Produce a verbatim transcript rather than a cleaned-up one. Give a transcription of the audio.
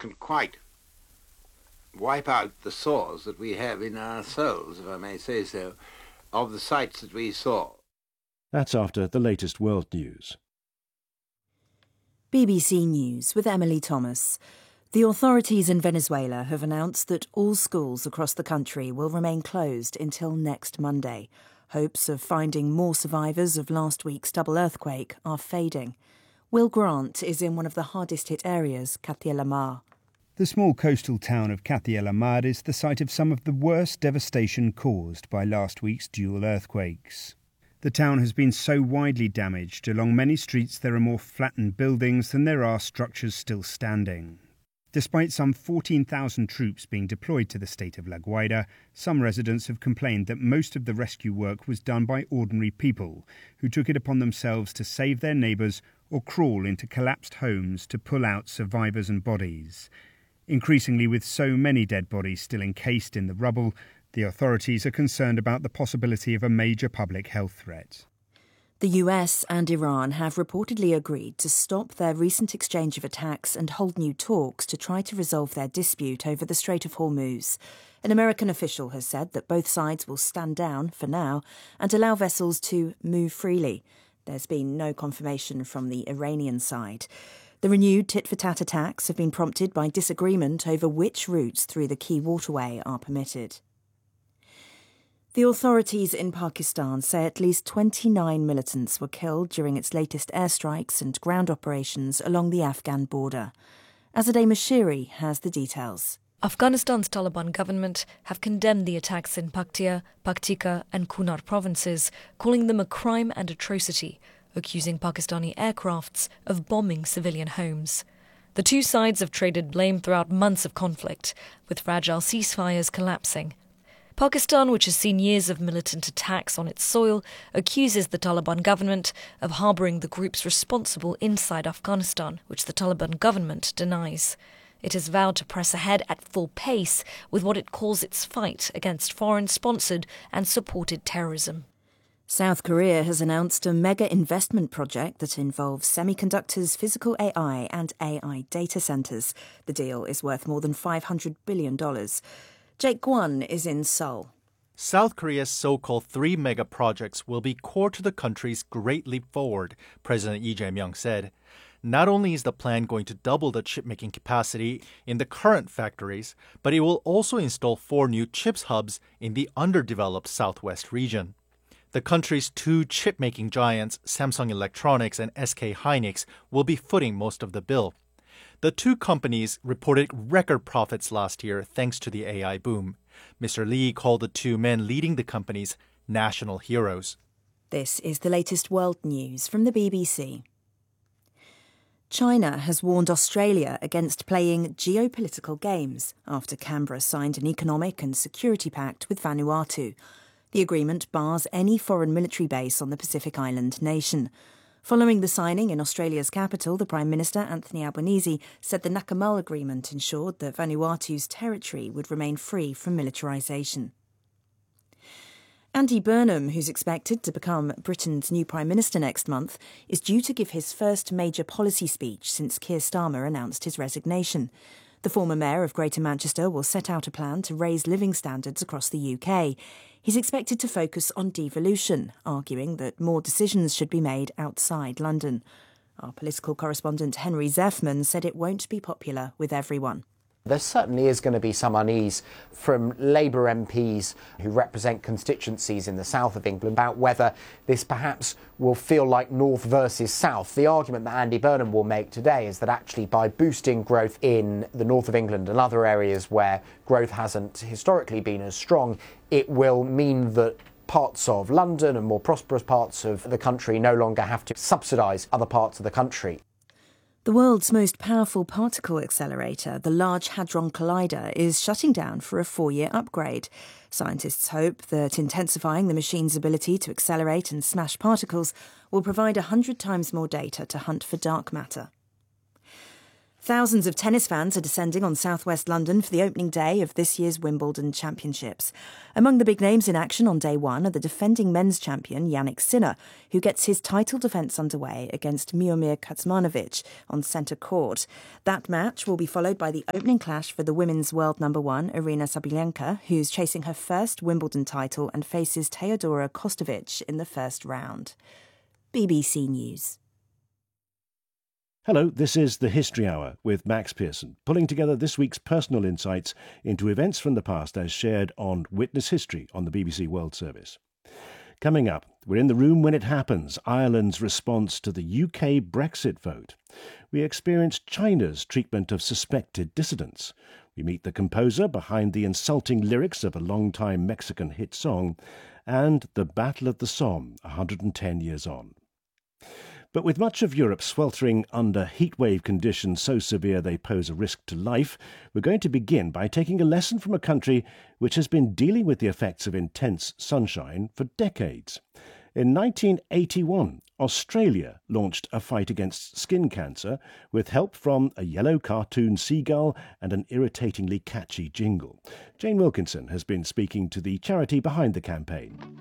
can quite wipe out the sores that we have in our souls, if I may say so, of the sights that we saw. That's after the latest world news. B B C News with Emily Thomas. The authorities in Venezuela have announced that all schools across the country will remain closed until next Monday. Hopes of finding more survivors of last week's double earthquake are fading. Will Grant is in one of the hardest-hit areas, Katia La Mar. The small coastal town of Katia La Mar is the site of some of the worst devastation caused by last week's dual earthquakes. The town has been so widely damaged, along many streets there are more flattened buildings than there are structures still standing. Despite some fourteen thousand troops being deployed to the state of La Guaira, some residents have complained that most of the rescue work was done by ordinary people who took it upon themselves to save their neighbours or crawl into collapsed homes to pull out survivors and bodies. Increasingly, with so many dead bodies still encased in the rubble, the authorities are concerned about the possibility of a major public health threat. The U S and Iran have reportedly agreed to stop their recent exchange of attacks and hold new talks to try to resolve their dispute over the Strait of Hormuz. An American official has said that both sides will stand down for now and allow vessels to move freely. There's been no confirmation from the Iranian side. The renewed tit-for-tat attacks have been prompted by disagreement over which routes through the key waterway are permitted. The authorities in Pakistan say at least twenty-nine militants were killed during its latest airstrikes and ground operations along the Afghan border. Azadeh Mashiri has the details. Afghanistan's Taliban government have condemned the attacks in Paktia, Paktika and Kunar provinces, calling them a crime and atrocity, accusing Pakistani aircrafts of bombing civilian homes. The two sides have traded blame throughout months of conflict, with fragile ceasefires collapsing. Pakistan, which has seen years of militant attacks on its soil, accuses the Taliban government of harbouring the groups responsible inside Afghanistan, which the Taliban government denies. It has vowed to press ahead at full pace with what it calls its fight against foreign-sponsored and supported terrorism. South Korea has announced a mega investment project that involves semiconductors, physical A I and A I data centres. The deal is worth more than five hundred billion dollars. Jake Gwon is in Seoul. South Korea's so-called three mega projects will be core to the country's great leap forward, President Lee Jae-myung said. Not only is the plan going to double the chip-making capacity in the current factories, but it will also install four new chips hubs in the underdeveloped southwest region. The country's two chip-making giants, Samsung Electronics and S K Hynix, will be footing most of the bill. The two companies reported record profits last year thanks to the A I boom. Mister Lee called the two men leading the companies national heroes. This is the latest world news from the B B C. China has warned Australia against playing geopolitical games after Canberra signed an economic and security pact with Vanuatu. The agreement bars any foreign military base on the Pacific island nation. Following the signing in Australia's capital, the Prime Minister, Anthony Albanese, said the Nakamal Agreement ensured that Vanuatu's territory would remain free from militarisation. Andy Burnham, who's expected to become Britain's new Prime Minister next month, is due to give his first major policy speech since Keir Starmer announced his resignation. The former mayor of Greater Manchester will set out a plan to raise living standards across the U K. He's expected to focus on devolution, arguing that more decisions should be made outside London. Our political correspondent Henry Zeffman said it won't be popular with everyone. There certainly is going to be some unease from Labour M Ps who represent constituencies in the south of England about whether this perhaps will feel like North versus South. The argument that Andy Burnham will make today is that actually by boosting growth in the north of England and other areas where growth hasn't historically been as strong, it will mean that parts of London and more prosperous parts of the country no longer have to subsidise other parts of the country. The world's most powerful particle accelerator, the Large Hadron Collider, is shutting down for a four-year upgrade. Scientists hope that intensifying the machine's ability to accelerate and smash particles will provide one hundred times more data to hunt for dark matter. Thousands of tennis fans are descending on southwest London for the opening day of this year's Wimbledon Championships. Among the big names in action on day one are the defending men's champion Jannik Sinner, who gets his title defence underway against Miomir Kecmanovic on centre court. That match will be followed by the opening clash for the women's world number one, Aryna Sabalenka, who's chasing her first Wimbledon title and faces Teodora Kostovic in the first round. B B C News. Hello, this is the History Hour with Max Pearson, pulling together this week's personal insights into events from the past as shared on Witness History on the B B C World Service. Coming up, we're in the room when it happens, Ireland's response to the U K Brexit vote. We experience China's treatment of suspected dissidents. We meet the composer behind the insulting lyrics of a long-time Mexican hit song, and the Battle of the Somme, one hundred ten years on. But with much of Europe sweltering under heatwave conditions so severe they pose a risk to life, we're going to begin by taking a lesson from a country which has been dealing with the effects of intense sunshine for decades. In nineteen eighty-one, Australia launched a fight against skin cancer with help from a yellow cartoon seagull and an irritatingly catchy jingle. Jane Wilkinson has been speaking to the charity behind the campaign.